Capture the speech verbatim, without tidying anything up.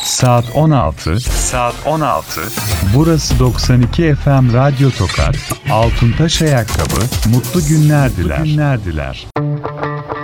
Saat on altı. Saat on altı. Burası doksan iki F M Radyo Tokat. Altıntaş Ayakkabı. Mutlu günler diler. Günler diler.